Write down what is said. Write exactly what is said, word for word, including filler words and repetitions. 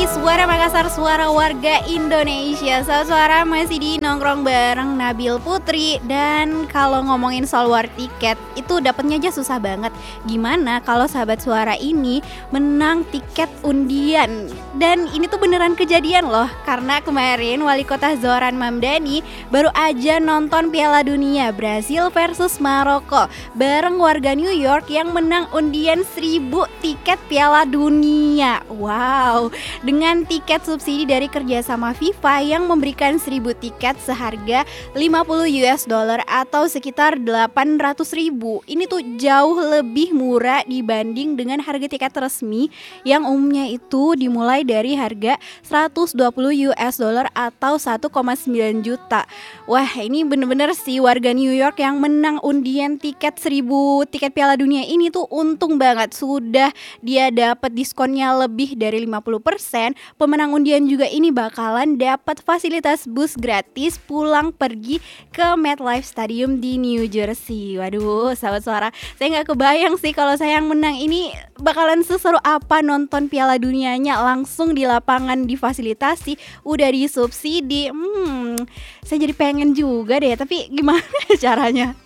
Suara Makassar, suara warga Indonesia. Sahabat Suara masih di nongkrong bareng Nabil Putri. Dan kalau ngomongin soal war tiket, itu dapetnya aja susah banget. Gimana kalau sahabat Suara ini menang tiket undian? Dan ini tuh beneran kejadian loh, karena kemarin Wali Kota Zoran Mamdani baru aja nonton Piala Dunia Brasil versus Maroko bareng warga New York yang menang undian seribu tiket Piala Dunia. Wow, dengan tiket subsidi dari kerjasama FIFA yang memberikan seribu tiket seharga lima puluh US dollar atau sekitar delapan ratus ribu. Ini tuh jauh lebih murah dibanding dengan harga tiket resmi yang umumnya itu dimulai dari harga seratus dua puluh US dollar atau satu koma sembilan juta. Wah, ini bener-bener sih warga New York yang menang undian tiket seribu tiket Piala Dunia ini tuh untung banget. Sudah dia dapat diskonnya lebih dari lima puluh persen. Pemenang undian juga ini bakalan dapat fasilitas bus gratis pulang pergi ke MetLife Stadium di New Jersey. Waduh, sahabat Suara, saya nggak kebayang sih kalau saya yang menang ini bakalan seseru apa nonton Piala Dunianya langsung di lapangan difasilitasi, udah disubsidi. Hmm, saya jadi pengen juga deh, tapi gimana caranya?